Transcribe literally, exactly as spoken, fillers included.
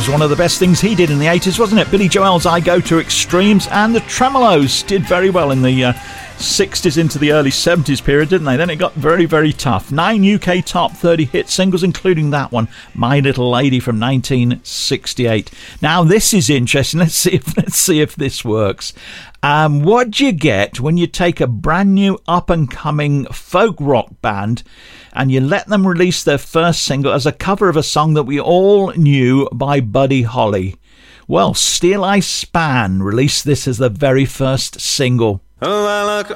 was one of the best things he did in the eighties, wasn't it? Billy Joel's I Go to Extremes, and the Tremolos did very well in the uh, sixties into the early seventies period, didn't they? Then it got very, very tough. Nine U K top thirty hit singles, including that one, My Little Lady from nineteen sixty-eight. Now, this is interesting. Let's see if let's see if this works. Um, what do you get when you take a brand new up-and-coming folk rock band and you let them release their first single as a cover of a song that we all knew by Buddy Holly? Well, Steel Eye Span released this as the very first single. Oh, I look